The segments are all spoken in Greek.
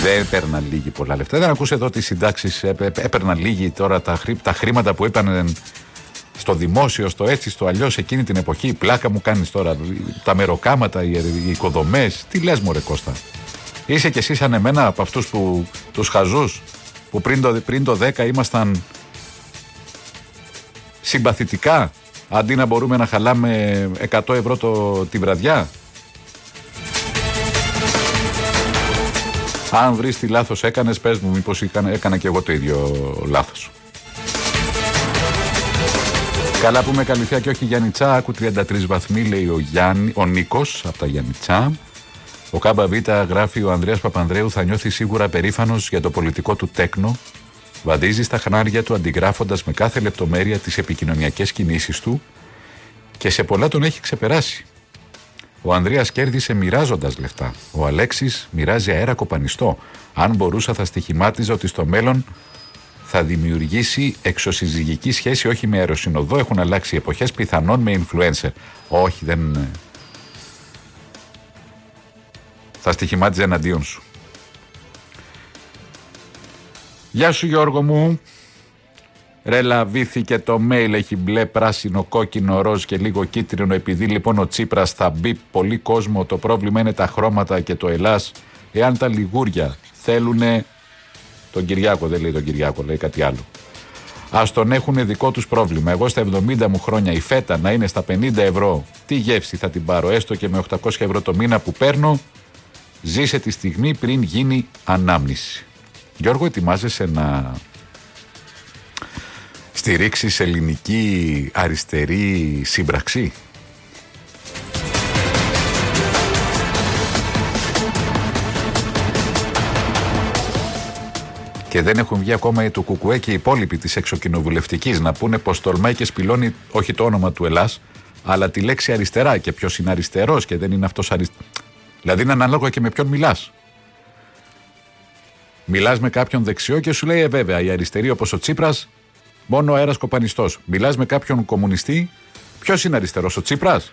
Δεν έπαιρναν λίγοι πολλά λεφτά. Δεν ακούσε εδώ τις συντάξεις, έπαιρναν λίγοι τώρα τα χρήματα που έπαιρναν στο δημόσιο, στο έτσι, στο αλλιώς εκείνη την εποχή. Πλάκα μου κάνεις τώρα. Τα μεροκάματα, οι οικοδομές. Τι λες μωρέ Κώστα. Είσαι κι εσύ σαν εμένα από αυτούς που τους χαζούς που πριν το 10 ήμασταν συμπαθητικά αντί να μπορούμε να χαλάμε 100 ευρώ τη βραδιά. Αν βρεις τι λάθος έκανες, πες μου, μήπως έκανα και εγώ το ίδιο λάθος. Καλά που είμαι Καλυθιά και όχι Γιάννητσά. Άκου 33 βαθμοί, λέει ο Νίκος από τα Γιάννητσά. Ο ΚΑΜΠΑ Β γράφει: ο Ανδρέας Παπανδρέου θα νιώθει σίγουρα περήφανος για το πολιτικό του τέκνο. Βαδίζει στα χνάρια του αντιγράφοντας με κάθε λεπτομέρεια τις επικοινωνιακές κινήσεις του και σε πολλά τον έχει ξεπεράσει. Ο Ανδρέας κέρδισε μοιράζοντας λεφτά. Ο Αλέξης μοιράζει αέρα κοπανιστό. Αν μπορούσα θα στοιχημάτιζα ότι στο μέλλον θα δημιουργήσει εξωσυζυγική σχέση όχι με αεροσυνοδό. Έχουν αλλάξει εποχές, πιθανόν με influencer. Όχι, δεν... Θα στοιχημάτιζε εναντίον σου. Γεια σου Γιώργο μου. Ρελαβήθηκε το mail, έχει μπλε, πράσινο, κόκκινο, ροζ και λίγο κίτρινο. Επειδή λοιπόν ο Τσίπρας θα μπει πολύ κόσμο, το πρόβλημα είναι τα χρώματα και το Ελλάς. Εάν τα λιγούρια θέλουνε τον Κυριάκο, δεν λέει τον Κυριάκο, λέει κάτι άλλο. Ας τον έχουν δικό τους πρόβλημα. Εγώ στα 70 μου χρόνια η φέτα να είναι στα 50 ευρώ, τι γεύση θα την πάρω, έστω και με 800 ευρώ το μήνα που παίρνω. Ζήσε τη στιγμή πριν γίνει ανάμνηση. Γιώργο, ετοιμάζεσαι να στηρίξεις ελληνική αριστερή σύμπραξη? Και δεν έχουν βγει ακόμα το Κουκουέ και οι υπόλοιποι της εξοκοινοβουλευτικής να πούνε πως τολμάει και σπηλώνει όχι το όνομα του Ελλάς, αλλά τη λέξη αριστερά και ποιος είναι αριστερός και δεν είναι αυτός αριστερός. Δηλαδή είναι ανάλογα και με ποιον μιλάς. Μιλάς με κάποιον δεξιό και σου λέει βέβαια η αριστερή όπως ο Τσίπρας, μόνο ο αέρας κοπανιστός. Μιλάς με κάποιον κομμουνιστή, ποιος είναι αριστερός, ο Τσίπρας?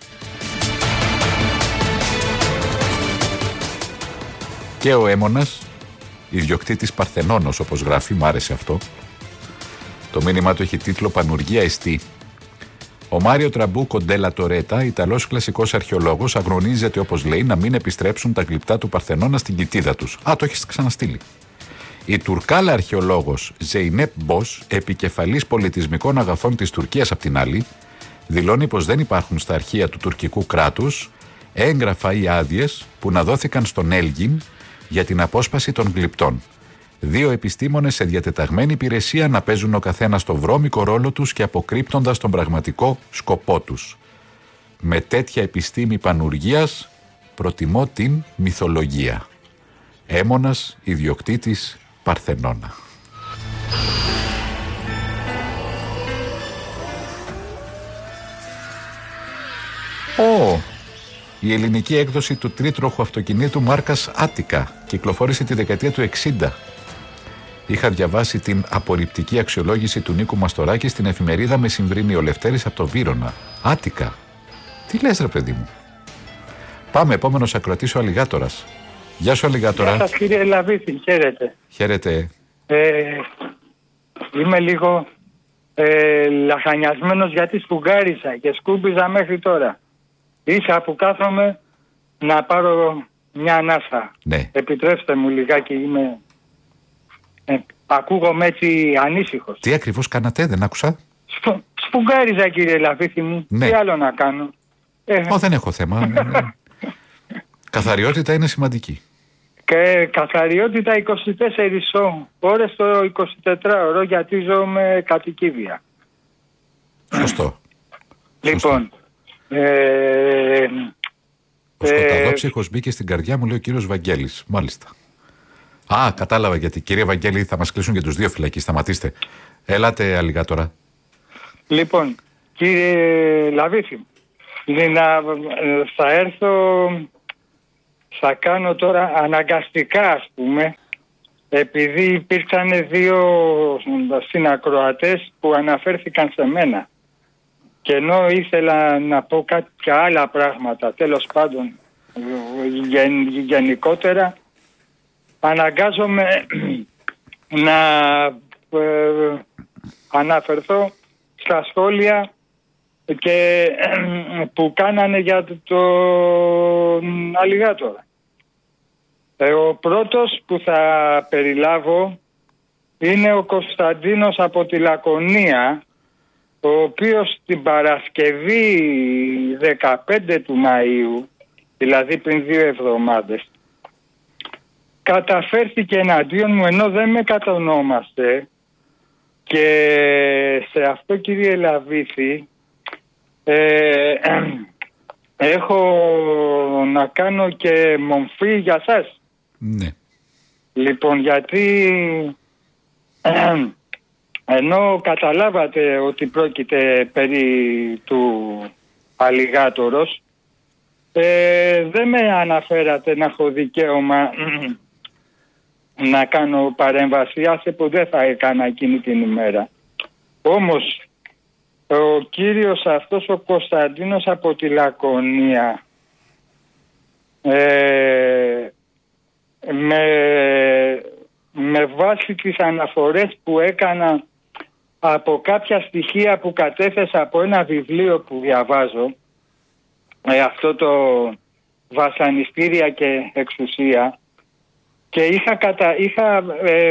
Και ο Έμονας, ιδιοκτήτης Παρθενώνος όπως γράφει, μου άρεσε αυτό. Το μήνυμά του έχει τίτλο «Πανουργία εστί». Ο Μάριο Τραμπούκο Ντέλα Τορέτα, Ιταλός κλασικός αρχαιολόγος, αγωνίζεται όπως λέει να μην επιστρέψουν τα γλυπτά του Παρθενώνα στην κοιτίδα τους. Α, το έχεις ξαναστείλει. Η Τουρκάλα αρχαιολόγος Ζεϊνέπ Μπος, επικεφαλής πολιτισμικών αγαθών της Τουρκίας απ' την άλλη, δηλώνει πως δεν υπάρχουν στα αρχεία του τουρκικού κράτους έγγραφα ή άδειες που να δόθηκαν στον Έλγιν για την απόσπαση των γλυπτών. Δύο επιστήμονες σε διατεταγμένη υπηρεσία να παίζουν ο καθένας το βρώμικο ρόλο τους και αποκρύπτοντας τον πραγματικό σκοπό τους. Με τέτοια επιστήμη πανουργίας προτιμώ την μυθολογία. Έμονας, ιδιοκτήτης Παρθενώνα. Η ελληνική έκδοση του τρίτροχου αυτοκινήτου μάρκας Άτικα κυκλοφόρησε τη δεκαετία του 60. Είχα διαβάσει την απορριπτική αξιολόγηση του Νίκου Μαστοράκη στην εφημερίδα Μεσημβρίνη ο Λευτέρης από το Βύρωνα. Άτικα. Τι λες ρε παιδί μου. Πάμε, επόμενος ακροατής ο Αλιγάτορας. Γεια σου Αλιγάτορα. Γεια σας κύριε Λαβίθη, χαίρετε. Χαίρετε. Είμαι λίγο λαχανιασμένος γιατί σφουγγάρισα και σκούμπιζα μέχρι τώρα. Ίσα που κάθομαι να πάρω μια ανάσα. Ναι. Επιτρέψτε μου λιγάκι, ακούγομαι έτσι ανήσυχος. Τι ακριβώς κάνατε, δεν άκουσα. Σφουγγάριζα κύριε Λαβίθη μου, ναι. Τι άλλο να κάνω. Δεν έχω θέμα. Καθαριότητα είναι σημαντική. Και καθαριότητα 24 ώρες το 24ωρο γιατί ζω με κατοικίδια. Σωστό. Λοιπόν. Ο σκοταδόψυχος μπήκε στην καρδιά μου, λέει ο κύριος Βαγγέλης. Μάλιστα. Α, κατάλαβα γιατί. Κύριε Βαγγέλη, θα μας κλείσουν και τους δύο φυλακοί. Σταματήστε. Έλατε Αλιγάτορα. Λοιπόν, κύριε Λαβίθη, θα έρθω, θα κάνω τώρα αναγκαστικά ας πούμε, επειδή υπήρξαν δύο συνακροατές που αναφέρθηκαν σε μένα. Και ενώ ήθελα να πω κάποια άλλα πράγματα, τέλος πάντων γενικότερα, αναγκάζομαι να αναφερθώ στα σχόλια και που κάνανε για τον αλιγάτορα. Ο πρώτος που θα περιλάβω είναι ο Κωνσταντίνος από τη Λακωνία, ο οποίος την Παρασκευή 15 του Μαΐου, δηλαδή πριν 2 εβδομάδες, καταφέρθηκε εναντίον μου ενώ δεν με κατονόμαστε, και σε αυτό, κύριε Λαβίθη, έχω να κάνω και μομφή για σας. Ναι. Λοιπόν, γιατί ενώ καταλάβατε ότι πρόκειται περί του αλιγάτορος, δεν με αναφέρατε να έχω δικαίωμα να κάνω παρέμβαση, άσε που δεν θα έκανα εκείνη την ημέρα. Όμως ο κύριος αυτός, ο Κωνσταντίνος από τη Λακωνία, με βάση τις αναφορές που έκανα από κάποια στοιχεία που κατέθεσα από ένα βιβλίο που διαβάζω, αυτό το «Βασανιστήρια και εξουσία», και είχα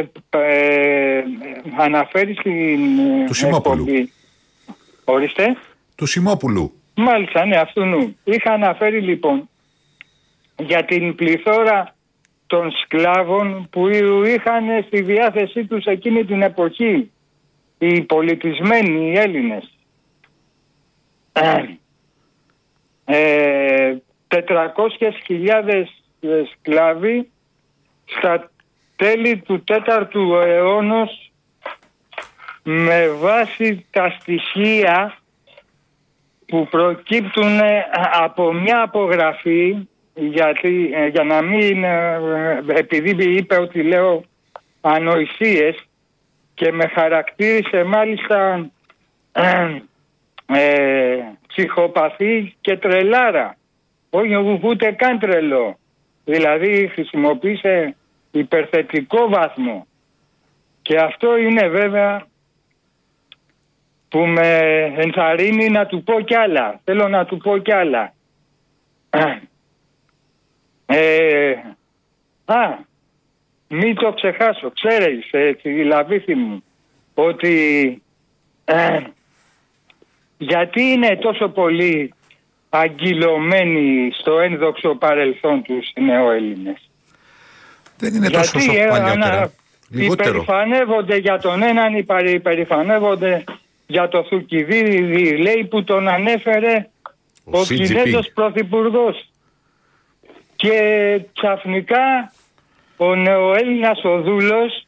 αναφέρει στην εκπομπή. Ορίστε. Του Σιμόπουλου. Μάλιστα, ναι, αυτού νου. Είχα αναφέρει λοιπόν για την πληθώρα των σκλάβων που είχαν στη διάθεσή τους εκείνη την εποχή οι πολιτισμένοι, οι Έλληνες. 400.000 σκλάβοι στα τέλη του 4ου αιώνα, με βάση τα στοιχεία που προκύπτουν από μια απογραφή, γιατί, για να μην, επειδή είπε ότι λέω ανοησίες και με χαρακτήρισε μάλιστα ψυχοπαθή και τρελάρα, όχι ούτε καν τρελό, δηλαδή χρησιμοποίησε υπερθετικό βάθμο, και αυτό είναι βέβαια που με ενθαρρύνει να του πω κι άλλα. Θέλω να του πω κι άλλα. Μην το ξεχάσω. Ξέρεις, Λαβίθη μου, ότι γιατί είναι τόσο πολύ αγκυλωμένοι στο ένδοξο παρελθόν τους οι νεοέλληνες? Δεν είναι τόσο όσο παλιότερα. Λιγότερο. Υπερηφανεύονται για τον έναν, υπερηφανεύονται για το Θουκυδίδη, λέει, που τον ανέφερε ο Κινέζος πρωθυπουργός. Και ξαφνικά ο νεοέλληνας ο δούλος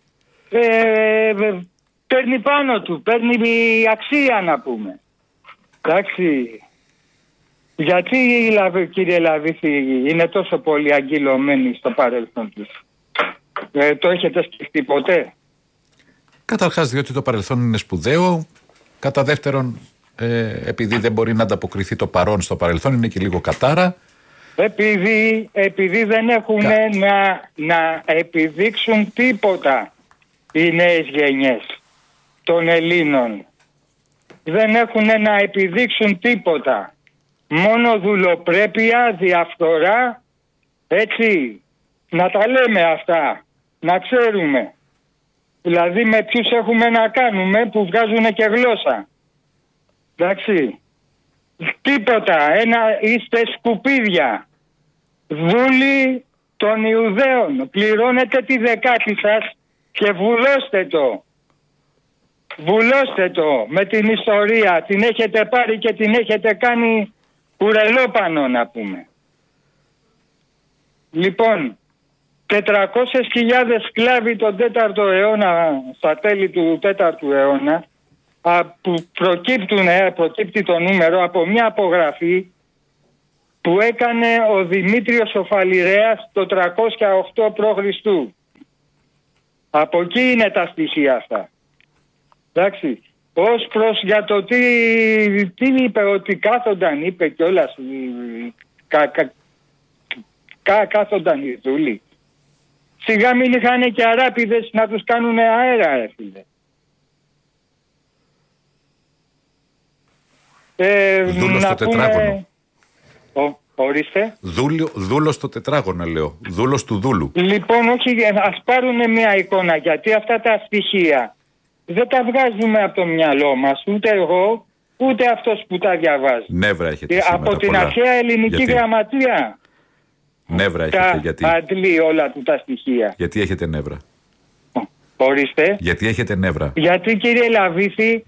παίρνει πάνω του, παίρνει αξία, να πούμε. Εντάξει. Γιατί, κύριε Λαβίθη, είναι τόσο πολύ αγκυλωμένοι στο παρελθόν τους? Το έχετε σκεφτεί ποτέ? Καταρχάς, διότι το παρελθόν είναι σπουδαίο. Κατά δεύτερον, επειδή δεν μπορεί να ανταποκριθεί το παρόν στο παρελθόν, είναι και λίγο κατάρα. Επειδή δεν έχουν να επιδείξουν τίποτα οι νέες γενιές των Ελλήνων. Δεν έχουν να επιδείξουν τίποτα. Μόνο δουλοπρέπεια, διαφθορά, έτσι, να τα λέμε αυτά, να ξέρουμε. Δηλαδή με ποιους έχουμε να κάνουμε που βγάζουν και γλώσσα. Εντάξει. Τίποτα, είστε σκουπίδια. Δούλοι των Ιουδαίων. Πληρώνετε τη δεκάτη σας και βουλώστε το. Βουλώστε το με την ιστορία. Την έχετε πάρει και την έχετε κάνει κουρελόπανο, να πούμε. Λοιπόν, 400.000 σκλάβοι τον 4ο αιώνα, στα τέλη του 4ου αιώνα, που προκύπτει το νούμερο από μια απογραφή που έκανε ο Δημήτριος ο Φαλιρέας το 308 π.Χ. Από εκεί είναι τα στοιχεία αυτά. Εντάξει. Ως προς για το τι είπε, ότι κάθονταν, είπε κιόλας, κάθονταν οι δούλοι Σιγά μην είχαν και αράπηδες να τους κάνουν αέρα, ρε φίλε. Δούλο στο τετράγωνο. Ορίστε. Δούλο στο τετράγωνο, λέω. Δούλος του δούλου. Λοιπόν, όχι, ας πάρουν μια εικόνα, γιατί αυτά τα στοιχεία δεν τα βγάζουμε από το μυαλό μας, ούτε εγώ, ούτε αυτός που τα διαβάζει. Νεύρα έχετε σήμερα, από την πολλά. αρχαία ελληνική γραμματεία. Νεύρα έχετε, γιατί. Αντλεί όλα του τα στοιχεία. Γιατί έχετε νεύρα. Ορίστε. Γιατί έχετε νεύρα. Γιατί, κύριε Λαβίθη,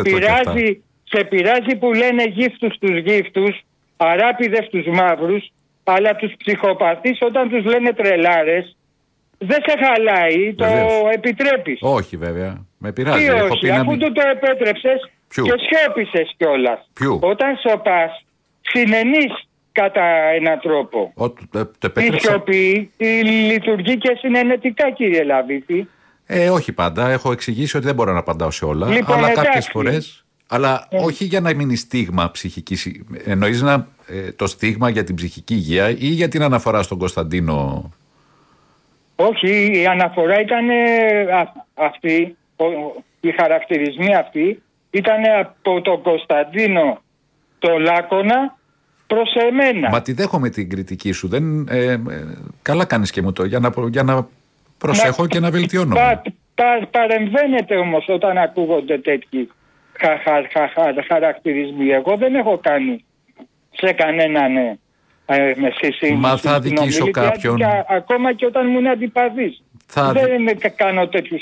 σε πειράζει που λένε γύφτους τους γύφτους, αράπηδες τους μαύρους, αλλά τους ψυχοπαθείς όταν τους λένε τρελάρες, δεν σε χαλάει, Βεβαίως. το επιτρέπεις. Όχι βέβαια, με πειράζει. Τι όχι, αφού του το επέτρεψες και σιώπησες κιόλας. Όταν σωπάς, συνενείς κατά έναν τρόπο. Η σιωπή λειτουργεί και συνενετικά, κύριε Λαβίθη. Όχι πάντα, έχω εξηγήσει ότι δεν μπορώ να απαντάω σε όλα, λοιπόν, αλλά κάποιες φορές... Αλλά όχι για να μείνει στίγμα ψυχική. Εννοείς το στίγμα για την ψυχική υγεία ή για την αναφορά στον Κωνσταντίνο? Όχι, η αναφορά ήταν αυτή, οι χαρακτηρισμοί αυτοί ήταν από τον Κωνσταντίνο το Λάκωνα προς εμένα. Μα τη δέχομαι την κριτική σου. Καλά κάνεις και μου το για να προσέχω και να βελτιώνομαι. Παρεμβαίνετε όμως όταν ακούγονται τέτοιοι χαρακτηρισμοί. Εγώ δεν έχω κάνει σε κανέναν Μα θα αδικήσω κάποιον. Ακόμα και όταν μου είναι αντιπαδής. Δεν κάνω τέτοιους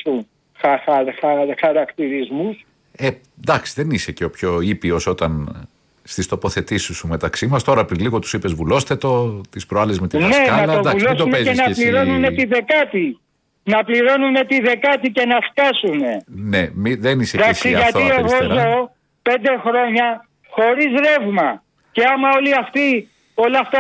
χαρακτηρισμούς. Εντάξει, δεν είσαι και ο πιο ήπιος όταν στις τοποθετήσεις σου μεταξύ μας. Τώρα πριν λίγο τους είπες βουλώστε το, τις προάλλες με τη δασκάλα. Ναι, να το βουλώσουν και να πληρώνουν τη δεκάτη. Να πληρώνουν τη δεκάτη και να σκάσουνε. Ναι, δεν είσαι και εσύ αυτό αριστερά. Γιατί εγώ ζω 5 χρόνια χωρίς ρεύμα. Και άμα όλοι αυτοί, όλα αυτά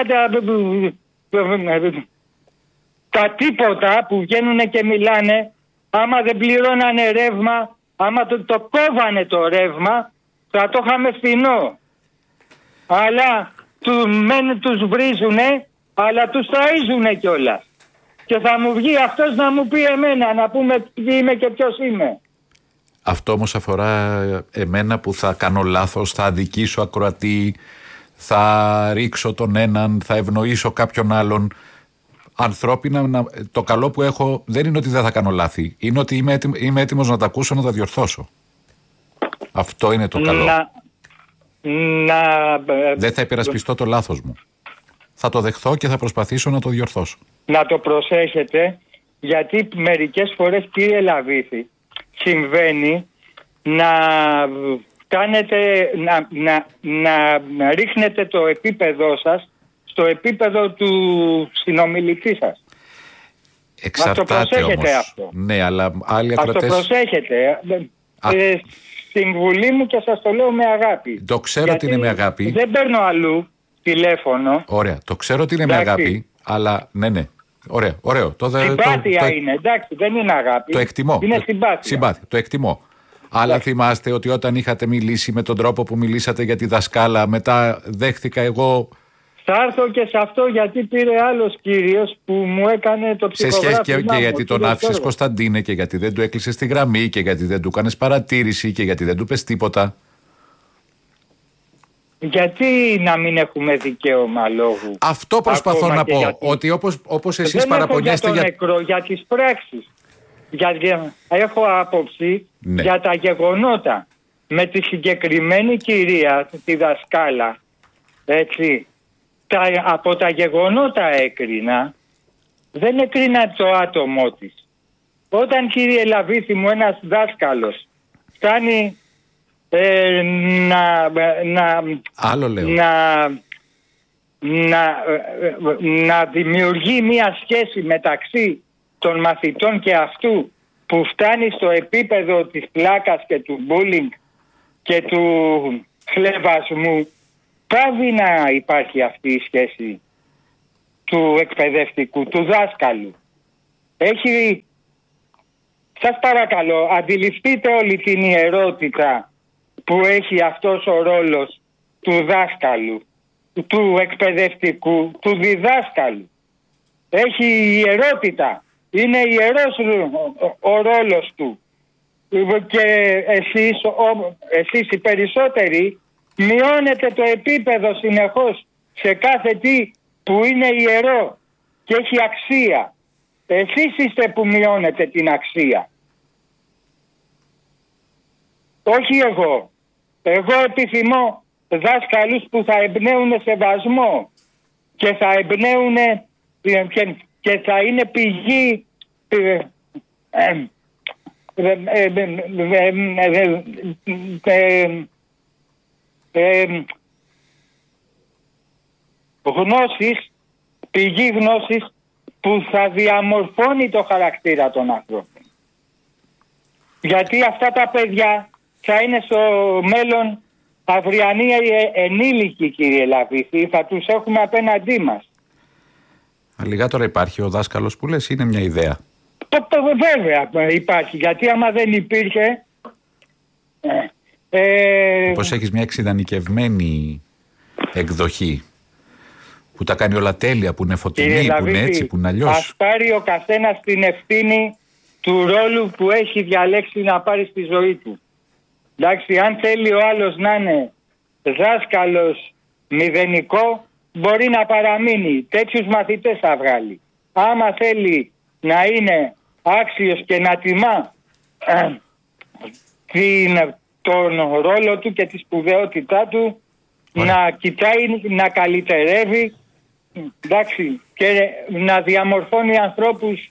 τα τίποτα που βγαίνουν και μιλάνε, άμα δεν πληρώνανε ρεύμα, άμα το κόβανε το ρεύμα, θα το είχαμε φθηνό. Αλλά τους βρίζουνε, αλλά τους ταΐζουνε κιόλας. Και θα μου βγει αυτός να μου πει εμένα, να πούμε τι είμαι και ποιος είμαι. Αυτό όμως αφορά εμένα που θα κάνω λάθος, θα αδικήσω ακροατή, θα ρίξω τον έναν, θα ευνοήσω κάποιον άλλον. Ανθρώπινα, το καλό που έχω δεν είναι ότι δεν θα κάνω λάθη. Είναι ότι είμαι έτοιμος να τα ακούσω, να τα διορθώσω. Αυτό είναι το καλό. Δεν θα υπερασπιστώ το λάθος μου. Θα το δεχθώ και θα προσπαθήσω να το διορθώσω. Να το προσέχετε, γιατί μερικές φορές, κύριε Λαβίθη, συμβαίνει να κάνετε, να ρίχνετε το επίπεδό σας στο επίπεδο του συνομιλητή σας. Εξαρτάται όμως. Αυτό. Ναι, αλλά άλλοι ακροατές... Ας το προσέχετε. Συμβουλή μου και σας το λέω με αγάπη. Το ξέρω ότι είναι με αγάπη. Δεν παίρνω αλλού τηλέφωνο. Ωραία, το ξέρω ότι είναι με αγάπη, αλλά ναι. Ωραίο. Συμπάθεια είναι, εντάξει, δεν είναι αγάπη. Το εκτιμώ. Είναι συμπάθεια. Το εκτιμώ. Αλλά θυμάστε ότι όταν είχατε μιλήσει με τον τρόπο που μιλήσατε για τη δασκάλα, μετά δέχτηκα εγώ... Θα έρθω και σε αυτό, γιατί πήρε άλλος κύριος που μου έκανε το ψυχογράφημα. Σε σχέση και γιατί τον άφησες, Κωνσταντίνε, και γιατί δεν του έκλεισες τη γραμμή και γιατί δεν του κάνες παρατήρηση και γιατί δεν του πες τίποτα. Γιατί να μην έχουμε δικαίωμα λόγου? Αυτό προσπαθώ να πω. Γιατί... Ότι όπως εσείς παραπονιέστε για τον νεκρό, για τις πράξεις. Έχω άποψη για τα γεγονότα. Με τη συγκεκριμένη κυρία, τη δασκάλα, έτσι, από τα γεγονότα έκρινα, δεν έκρινα το άτομό της. Όταν, κύριε Λαβίθη μου, ένας δάσκαλος φτάνει να δημιουργεί μια σχέση μεταξύ των μαθητών και αυτού, που φτάνει στο επίπεδο της πλάκας και του bullying και του χλεβασμού, πάβει να υπάρχει αυτή η σχέση του εκπαιδευτικού, του δάσκαλου. Σας παρακαλώ, αντιληφθείτε όλη την ιερότητα που έχει αυτός ο ρόλος του δάσκαλου, του εκπαιδευτικού, του διδάσκαλου. Έχει ιερότητα. Είναι ιερός ο ρόλος του. Και εσείς οι περισσότεροι μειώνετε το επίπεδο συνεχώς σε κάθε τι που είναι ιερό και έχει αξία. Εσείς είστε που μειώνετε την αξία. Όχι εγώ. Εγώ επιθυμώ δάσκαλους που θα εμπνέουν σεβασμό και θα εμπνέουν και θα είναι πηγή γνώσης, πηγή γνώσης που θα διαμορφώνει το χαρακτήρα των ανθρώπων. Γιατί αυτά τα παιδιά θα είναι στο μέλλον αυριανοί ενήλικοι, κύριε Λαβίθη, θα τους έχουμε απέναντί μας. Αλληγά τώρα υπάρχει ο δάσκαλος που λες, είναι μια ιδέα. Βέβαια υπάρχει, γιατί άμα δεν υπήρχε... Πώς έχεις μια εξειδανικευμένη εκδοχή που τα κάνει όλα τέλεια, που είναι φωτεινή, που είναι έτσι, που είναι αλλιώς. Ας πάρει ο καθένας την ευθύνη του ρόλου που έχει διαλέξει να πάρει στη ζωή του. Εντάξει, αν θέλει ο άλλος να είναι δάσκαλος μηδενικό, μπορεί να παραμείνει. Τέτοιους μαθητές θα βγάλει. Άμα θέλει να είναι άξιος και να τιμά τον ρόλο του και τη σπουδαιότητά του, να κοιτάει, να καλυτερεύει, εντάξει, και να διαμορφώνει ανθρώπους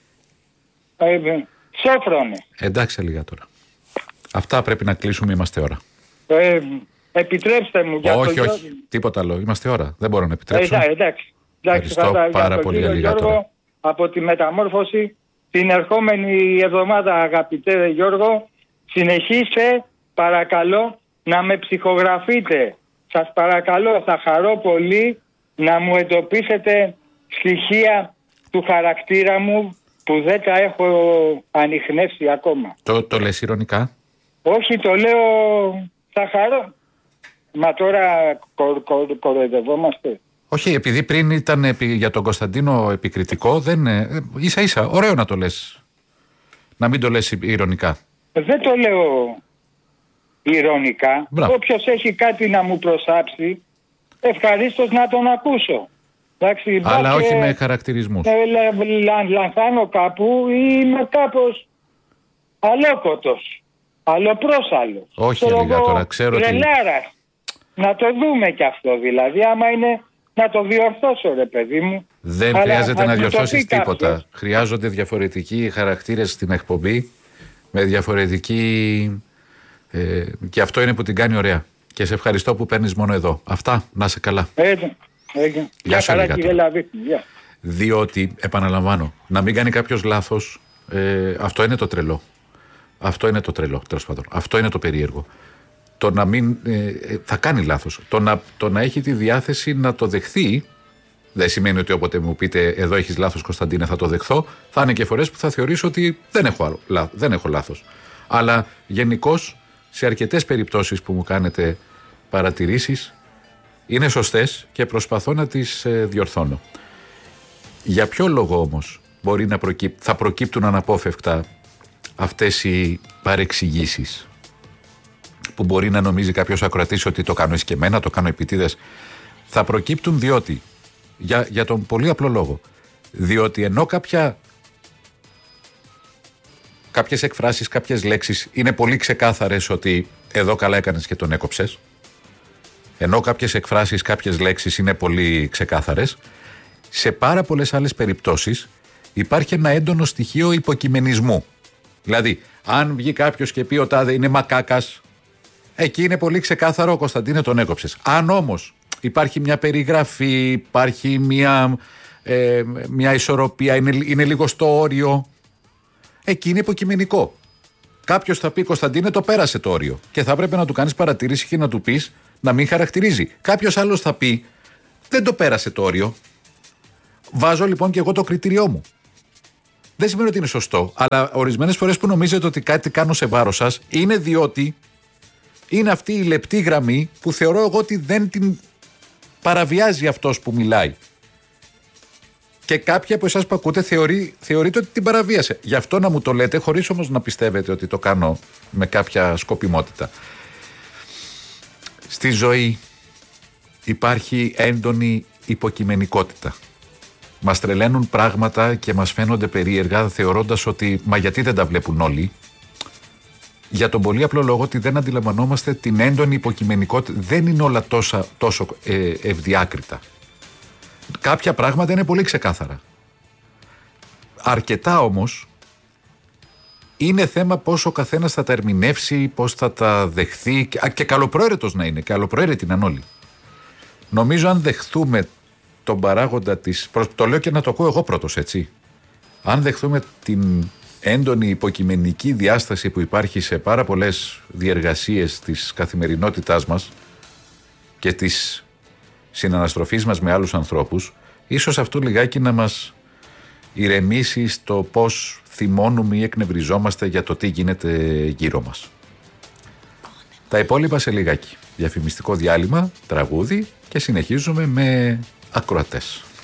σόφρονες. Εντάξει, λίγα τώρα. Αυτά πρέπει να κλείσουμε, είμαστε ώρα. Επιτρέψτε μου για όχι, τίποτα άλλο. Είμαστε ώρα. Δεν μπορώ να επιτρέψω. Εντάξει. Ευχαριστώ πάρα πολύ, λίγα τώρα. Από τη Μεταμόρφωση, την ερχόμενη εβδομάδα, αγαπητέ Γιώργο, συνεχίστε, παρακαλώ, να με ψυχογραφείτε. Σας παρακαλώ, θα χαρώ πολύ να μου εντοπίσετε στοιχεία του χαρακτήρα μου που δεν τα έχω ανιχνεύσει ακόμα. Το λες ειρωνικά? Όχι, το λέω, θα χαρώ. Μα τώρα κοροϊδευόμαστε. Όχι, επειδή πριν ήταν για τον Κωνσταντίνο επικριτικό, ίσα ίσα, ωραίο να το λες. Να μην το λες ειρωνικά. Δεν το λέω ηρωνικά. Μπράβο. Όποιος έχει κάτι να μου προσάψει, ευχαρίστως να τον ακούσω. Εντάξει, αλλά όχι με χαρακτηρισμούς. Λανθάνω κάπου ή είμαι κάπως αλόκοτος, αλλοπρόσαλλος. Όχι, λίγα τώρα, ξέρω τι... Να το δούμε κι αυτό δηλαδή, άμα είναι να το διορθώσω, ρε παιδί μου. Δεν χρειάζεται να διορθώσεις τίποτα. Κάποιος. Χρειάζονται διαφορετικοί χαρακτήρες στην εκπομπή, με διαφορετική... και αυτό είναι που την κάνει ωραία. Και σε ευχαριστώ που παίρνεις μόνο εδώ. Αυτά, να είσαι καλά. Γεια σου, διότι, επαναλαμβάνω, να μην κάνει κάποιος λάθος, αυτό είναι το τρελό. Αυτό είναι το τρελό, τέλος πάντων. Αυτό είναι το περίεργο. Το να μην... θα κάνει λάθος. Το να έχει τη διάθεση να το δεχθεί, δεν σημαίνει ότι όποτε μου πείτε εδώ έχεις λάθος, Κωνσταντίνε, θα το δεχθώ. Θα είναι και φορές που θα θεωρήσω ότι δεν έχω λάθος. Αλλά γενικώς, σε αρκετές περιπτώσεις που μου κάνετε παρατηρήσεις, είναι σωστές και προσπαθώ να τις διορθώνω. Για ποιο λόγο όμως θα προκύπτουν αναπόφευκτα αυτές οι παρεξηγήσεις, που μπορεί να νομίζει κάποιος ακροατής ότι το κάνω εσκεμμένα, το κάνω επιτίδες? Θα προκύπτουν διότι, για τον πολύ απλό λόγο, διότι ενώ κάποιες εκφράσεις, κάποιες λέξεις είναι πολύ ξεκάθαρες ότι εδώ καλά έκανες και τον έκοψες, ενώ κάποιες εκφράσεις, κάποιες λέξεις είναι πολύ ξεκάθαρες, σε πάρα πολλές άλλες περιπτώσεις υπάρχει ένα έντονο στοιχείο υποκειμενισμού. Δηλαδή, αν βγει κάποιος και πει ο τάδε είναι μακάκας, εκεί είναι πολύ ξεκάθαρο, Κωνσταντίνε, τον έκοψες. Αν όμως υπάρχει μια περιγραφή, υπάρχει μια ισορροπία, είναι λίγο στο όριο, εκεί είναι υποκειμενικό. Κάποιος θα πει, Κωνσταντίνε, το πέρασε το όριο, και θα έπρεπε να του κάνεις παρατήρηση και να του πεις να μην χαρακτηρίζει. Κάποιος άλλος θα πει, δεν το πέρασε το όριο. Βάζω λοιπόν και εγώ το κριτήριό μου. Δεν σημαίνει ότι είναι σωστό, αλλά ορισμένες φορές που νομίζετε ότι κάτι κάνω σε βάρος σας, είναι διότι είναι αυτή η λεπτή γραμμή που θεωρώ εγώ ότι δεν την παραβιάζει αυτός που μιλάει. Και κάποιοι από εσάς που ακούτε θεωρείτε ότι την παραβίασε. Γι' αυτό να μου το λέτε, χωρίς όμως να πιστεύετε ότι το κάνω με κάποια σκοπιμότητα. Στη ζωή υπάρχει έντονη υποκειμενικότητα. Μας τρελαίνουν πράγματα και μας φαίνονται περίεργα, θεωρώντας ότι μα γιατί δεν τα βλέπουν όλοι. Για τον πολύ απλό λόγο ότι δεν αντιλαμβανόμαστε την έντονη υποκειμενικότητα. Δεν είναι όλα τόσο ευδιάκριτα. Κάποια πράγματα είναι πολύ ξεκάθαρα. Αρκετά όμως είναι θέμα πώς ο καθένας θα τα ερμηνεύσει, πώς θα τα δεχθεί και καλοπροαίρετος να είναι, καλοπροαίρετοι να είναι όλοι. Νομίζω αν δεχθούμε τον παράγοντα της... Το λέω και να το ακούω εγώ πρώτος, έτσι. Αν δεχθούμε την έντονη υποκειμενική διάσταση που υπάρχει σε πάρα πολλές διεργασίες της καθημερινότητάς μας και της συναναστροφής μας με άλλους ανθρώπους, ίσως αυτό λιγάκι να μας ηρεμήσει στο πώς θυμώνουμε ή εκνευριζόμαστε για το τι γίνεται γύρω μας. Τα υπόλοιπα σε λιγάκι. Διαφημιστικό διάλειμμα, τραγούδι και συνεχίζουμε με ακροατές.